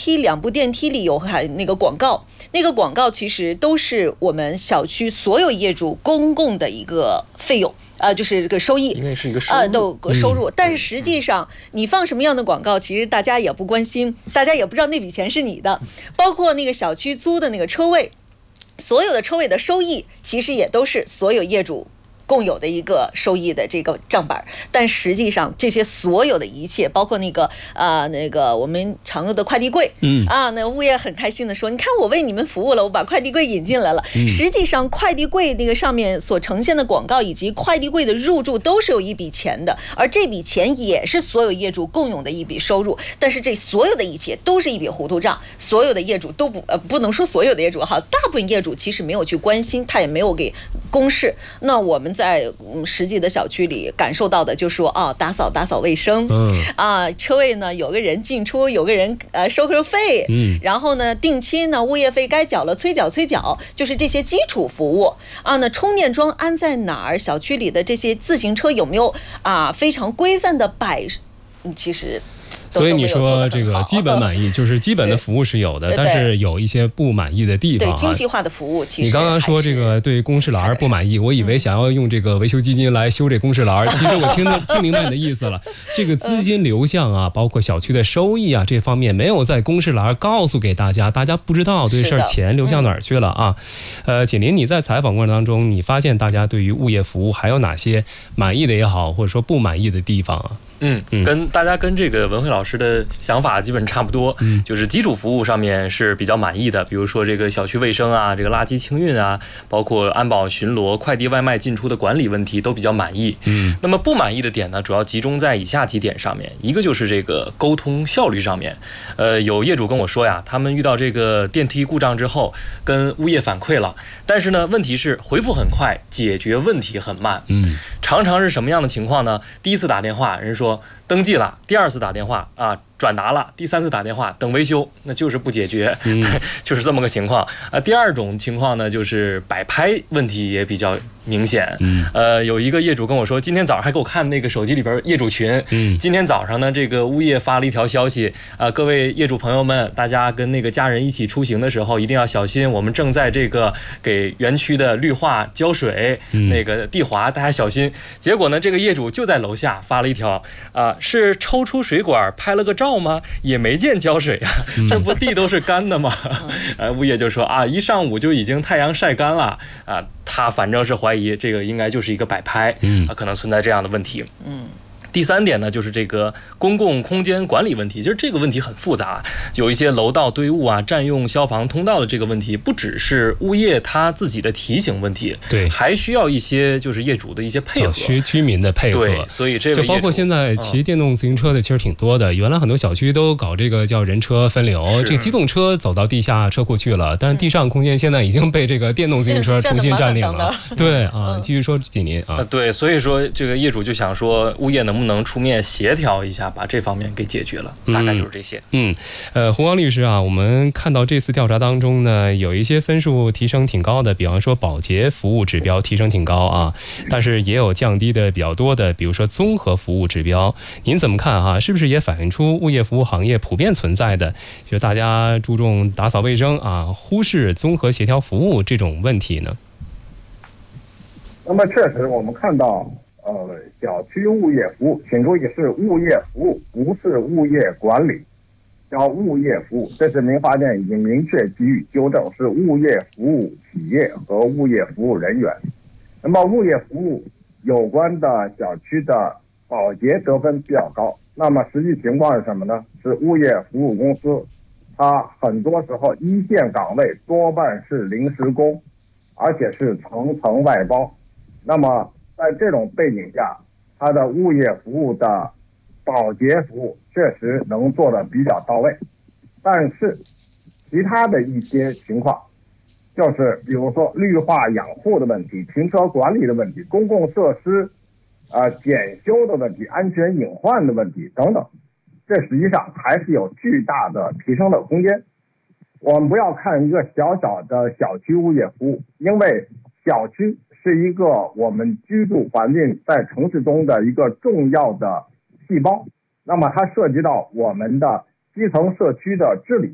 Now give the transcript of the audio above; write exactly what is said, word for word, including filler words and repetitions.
梯，两部电梯里有还那个广告，那个广告其实都是我们小区所有业主公共的一个费用。呃，就是这个收益， 应该是一个收入， 呃，都收入、 嗯。 但是实际上，你放什么样的广告，其实大家也不关心，大家也不知道那笔钱是你的。包括那个小区租的那个车位，所有的车位的收益，其实也都是所有业主共有的一个收益的这个账本，但实际上这些所有的一切，包括那个啊、呃、那个我们常用的快递柜， 嗯啊，那物业很开心的说，你看我为你们服务了，我把快递柜引进来了。 嗯、 实际上快递柜那个上面所呈现的广告以及快递柜的入驻都是有一笔钱的，而这笔钱也是所有业主共有的一笔收入。但是这所有的一切都是一笔糊涂账，所有的业主都不呃不能说所有的业主哈，大部分业主其实没有去关心，他也没有给公示。那我们在嗯实际的小区里感受到的就是说啊，打扫打扫卫生， 嗯啊，车位呢有个人进出，有个人呃收收费， 嗯， 然后呢定期呢物业费该缴了催缴催缴，就是这些基础服务啊。那充电桩安在哪儿？小区里的这些自行车有没有啊非常规范的摆？其实。 所以你说这个基本满意，就是基本的服务是有的，但是有一些不满意的地方、啊。 对精细化的服务，其实你刚刚说这个对公示栏不满意，我以为想要用这个维修基金来修这公示栏，其实我听听明白你的意思了。这个资金流向啊，包括小区的收益啊，这方面没有在公示栏告诉给大家，大家不知道这事儿钱流向哪儿去了啊。呃，锦麟，你在采访过程当中，你发现大家对于物业服务还有哪些满意的也好，或者说不满意的地方啊？ 嗯，跟大家跟这个文慧老师的想法基本差不多，嗯，就是基础服务上面是比较满意的，比如说这个小区卫生啊，这个垃圾清运啊，包括安保巡逻、快递外卖进出的管理问题都比较满意。嗯，那么不满意的点呢，主要集中在以下几点上面，一个就是这个沟通效率上面。呃，有业主跟我说呀，他们遇到这个电梯故障之后，跟物业反馈了，但是呢，问题是回复很快，解决问题很慢。嗯，常常是什么样的情况呢？第一次打电话，人说登记了，第二次打电话啊转达了，第三次打电话等维修，那就是不解决，嗯、就是这么个情况啊。第二种情况呢，就是摆拍问题也比较明显。嗯，呃，有一个业主跟我说，今天早上还给我看那个手机里边业主群。嗯，今天早上呢，这个物业发了一条消息啊、呃，各位业主朋友们，大家跟那个家人一起出行的时候一定要小心，我们正在这个给园区的绿化浇水，嗯、那个地滑，大家小心。结果呢，这个业主就在楼下发了一条啊、呃，是抽出水管拍了个照吗？也没见浇水啊，这不地都是干的吗？呃，物业就说啊，一上午就已经太阳晒干了啊，他反正是怀疑这个应该就是一个摆拍，啊，可能存在这样的问题。嗯。第三点呢，就是这个公共空间管理问题。其实这个问题很复杂，有一些楼道堆物啊、占用消防通道的这个问题，不只是物业他自己的提醒问题， 对， 还需要一些就是业主的一些配合， 小区居民的配合。 对，所以这就包括现在骑电动自行车的其实挺多的。嗯、原来很多小区都搞这个叫人车分流，这个机动车走到地下车库去了，但是地上空间现在已经被这个电动自行车重新占领了。对啊，继续说锦麟啊， 对，所以说这个业主就想说，物业能不能能出面协调一下，把这方面给解决了，大概就是这些。 嗯，呃，胡光律师啊，我们看到这次调查当中呢，有一些分数提升挺高的，比方说保洁服务指标提升挺高啊，但是也有降低的比较多的，比如说综合服务指标，您怎么看哈、啊？是不是也反映出物业服务行业普遍存在的，就大家注重打扫卫生啊，忽视综合协调服务这种问题呢？ 那么确实，我们看到。呃，小区物业服务，请注意是物业服务，不是物业管理，叫物业服务。这是民法典已经明确给予纠正，是物业服务企业和物业服务人员。那么物业服务有关的小区的保洁得分比较高。那么实际情况是什么呢？是物业服务公司，它很多时候一线岗位多半是临时工，而且是层层外包。那么在这种背景下，它的物业服务的保洁服务确实能做得比较到位，但是其他的一些情况，就是比如说绿化养护的问题、停车管理的问题、公共设施呃检修的问题、安全隐患的问题等等，这实际上还是有巨大的提升的空间。我们不要看一个小小的小区物业服务，因为小区是一个我们居住环境在城市中的一个重要的细胞，那么它涉及到我们的基层社区的治理，